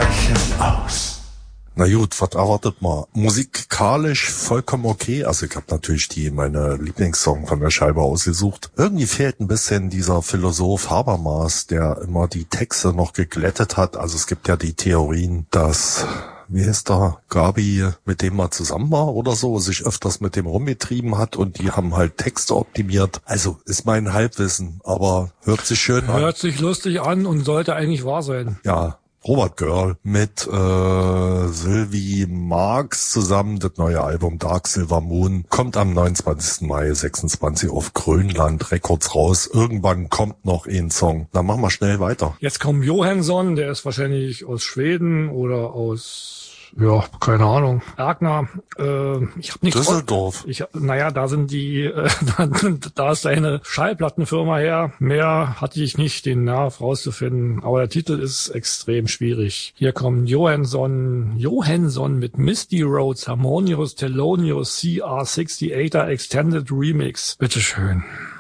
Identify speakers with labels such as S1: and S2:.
S1: brechen aus. Na gut, was erwartet man? Musikalisch vollkommen okay. Also ich habe natürlich meine Lieblingssong von der Scheibe ausgesucht. Irgendwie fehlt ein bisschen dieser Philosoph Habermas, der immer die Texte noch geglättet hat. Also es gibt ja die Theorien, dass, wie heißt der, Gabi, mit dem mal zusammen war oder so, sich öfters mit dem rumgetrieben hat und die haben halt Texte optimiert. Also ist mein Halbwissen, aber hört sich schön an.
S2: Hört sich lustig an und sollte eigentlich wahr sein.
S1: Ja. Robert Girl mit Sylvie Marx zusammen. Das neue Album Dark Silver Moon kommt am 29. Mai 26 auf Grönland Records raus. Irgendwann kommt noch ein Song. Dann machen wir schnell weiter.
S2: Jetzt kommt Johansson, der ist wahrscheinlich aus Schweden oder aus... Ja, keine Ahnung. Erkner, ich habe nichts.
S1: Düsseldorf.
S2: Da sind die, da ist seine Schallplattenfirma her. Mehr hatte ich nicht den Nerv rauszufinden. Aber der Titel ist extrem schwierig. Hier kommt Johansson mit Misty Roads Harmonious Thelonious CR68er Extended Remix. Bitteschön.